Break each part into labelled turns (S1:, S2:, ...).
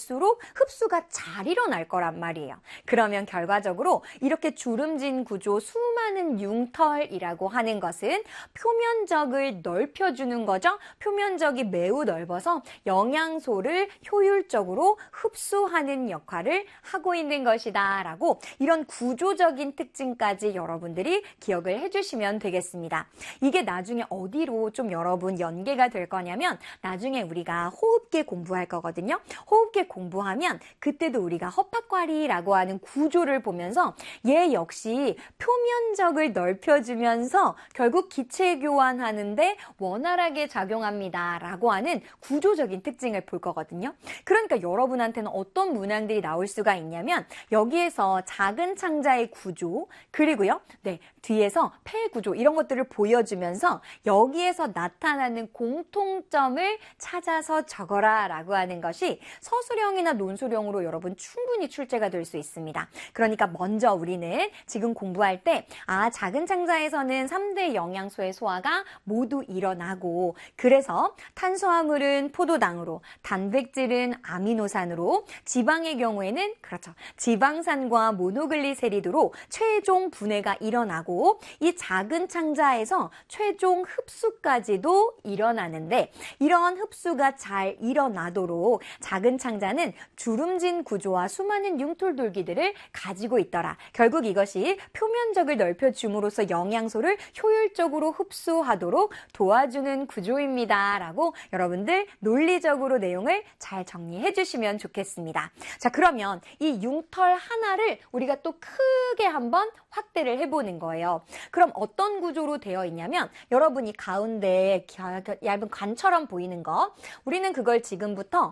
S1: 많을수록 흡수가 잘 일어날 거란 말이에요. 그러면 결과적으로 이렇게 주름진 구조, 수많은 융털이라고 하는 것은 표면적을 넓혀주는 거죠. 표면적이 매우 넓어서 영양소를 효율적으로 흡수하는 역할을 하고 있는 것이다 라고 이런 구조적인 특징까지 여러분들이 기억을 해주시면 되겠습니다. 이게 나중에 어디로 좀 여러분 연계가 될 거냐면 나중에 우리가 호흡기 공부할 거거든요. 호흡기 공부하면 그때도 우리가 허파과리라고 하는 구조를 보면서 얘 역시 표면적을 넓혀주면서 결국 기체 교환하는데 원활하게 작용합니다 라고 하는 구조적인 특징을 볼 거거든요. 그러니까 여러분한테는 어떤 문항들이 나올 수가 있냐면 여기에서 작은 창자의 구조 그리고요 뒤에서 폐 구조 이런 것들을 보여주면서 여기에서 나타나는 공통점을 찾아서 적어라 라고 하는 것이 서술형이나 논술형으로 여러분 충분히 출제가 될 수 있습니다. 그러니까 먼저 우리는 지금 공부할 때 작은 창자에서는 3대 영양소의 소화가 모두 일어나고 그래서 탄수화물은 포도당으로 단백질은 아미노산으로 지방의 경우에는 그렇죠. 지방산과 모노글리세리드로 최종 분해가 일어나고 이 작은 창자에서 최종 흡수까지도 일어나는데 이런 흡수가 잘 일어나도록 작은 창자는 주름진 구조와 수많은 융털돌기들을 가지고 있더라. 결국 이것이 표면적을 넓혀줌으로써 영양소를 효율적으로 흡수하도록 도와주는 구조입니다. 라고 여러분들 논리적으로 내용을 잘 정리해 주시면 좋겠습니다. 자, 그러면 이 융털 하나를 우리가 또 크게 한번 확대를 해보는 거예요. 그럼 어떤 구조로 되어 있냐면 여러분이 가운데 얇은 관처럼 보이는 거 우리는 그걸 지금부터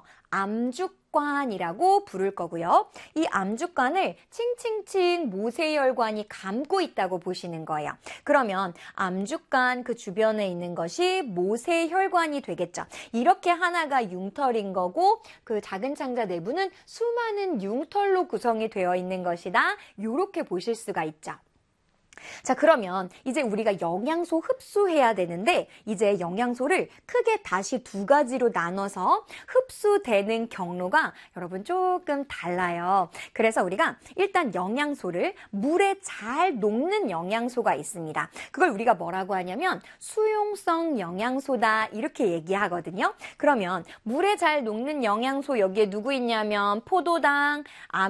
S1: 암죽관이라고 부를 거고요. 이 암죽관을 칭칭칭 모세혈관이 감고 있다고 보시는 거예요. 그러면 암죽관 그 주변에 있는 것이 모세혈관이 되겠죠. 이렇게 하나가 융털인 거고 그 작은 창자 내부는 수많은 융털로 구성이 되어 있는 것이다. 이렇게 보실 수가 있죠. 자, 그러면 이제 우리가 영양소 흡수해야 되는데 이제 영양소를 크게 다시 두 가지로 나눠서 흡수되는 경로가 여러분 조금 달라요. 그래서 우리가 일단 영양소를 물에 잘 녹는 영양소가 있습니다. 그걸 우리가 뭐라고 하냐면 수용성 영양소다 이렇게 얘기하거든요. 그러면 물에 잘 녹는 영양소 여기에 누구 있냐면 포도당,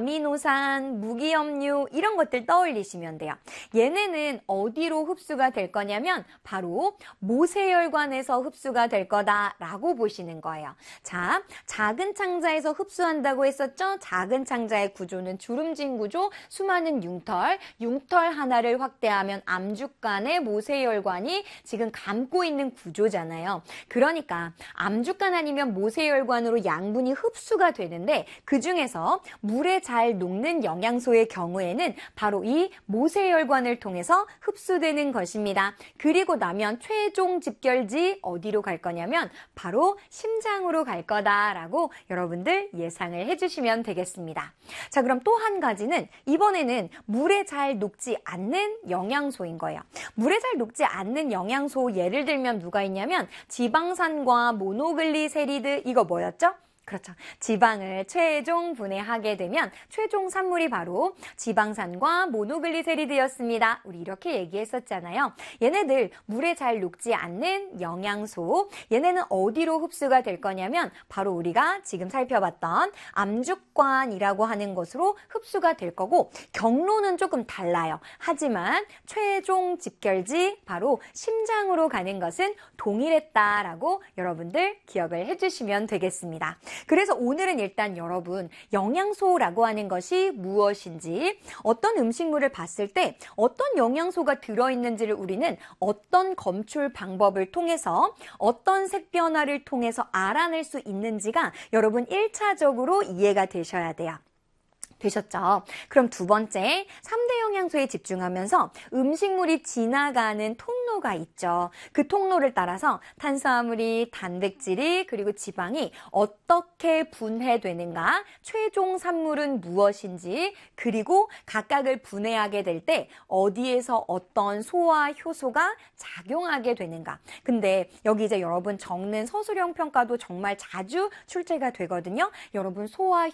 S1: 아미노산, 무기염류 이런 것들 떠올리시면 돼요. 얘네는 어디로 흡수가 될 거냐면 바로 모세혈관에서 흡수가 될 거다라고 보시는 거예요. 자, 작은 창자에서 흡수한다고 했었죠? 작은 창자의 구조는 주름진 구조, 수많은 융털 하나를 확대하면 암죽간의 모세혈관이 지금 감고 있는 구조잖아요. 그러니까 암죽간 아니면 모세혈관으로 양분이 흡수가 되는데 그중에서 물에 잘 녹는 영양소의 경우에는 바로 이 모세혈관을 통해서 흡수되는 것입니다. 그리고 나면 최종 집결지 어디로 갈 거냐면 바로 심장으로 갈 거다라고 여러분들 예상을 해주시면 되겠습니다. 자, 그럼 또 한 가지는 이번에는 물에 잘 녹지 않는 영양소인 거예요. 물에 잘 녹지 않는 영양소 예를 들면 누가 있냐면 지방산과 모노글리세리드 이거 뭐였죠? 그렇죠. 지방을 최종 분해하게 되면 최종 산물이 바로 지방산과 모노글리세리드였습니다. 우리 이렇게 얘기했었잖아요. 얘네들 물에 잘 녹지 않는 영양소, 얘네는 어디로 흡수가 될 거냐면 바로 우리가 지금 살펴봤던 암죽관이라고 하는 것으로 흡수가 될 거고 경로는 조금 달라요. 하지만 최종 집결지 바로 심장으로 가는 것은 동일했다라고 여러분들 기억을 해주시면 되겠습니다. 그래서 오늘은 일단 여러분 영양소라고 하는 것이 무엇인지 어떤 음식물을 봤을 때 어떤 영양소가 들어있는지를 우리는 어떤 검출 방법을 통해서 어떤 색 변화를 통해서 알아낼 수 있는지가 여러분 1차적으로 이해가 되셔야 돼요. 되셨죠? 그럼 두 번째, 3대 영양소에 집중하면서 음식물이 지나가는 통로가 있죠. 그 통로를 따라서 탄수화물이, 단백질이, 그리고 지방이 어떻게 분해되는가, 최종 산물은 무엇인지, 그리고 각각을 분해하게 될 때 어디에서 어떤 소화 효소가 작용하게 되는가. 근데 여기 이제 여러분 적는 서술형 평가도 정말 자주 출제가 되거든요. 여러분 소화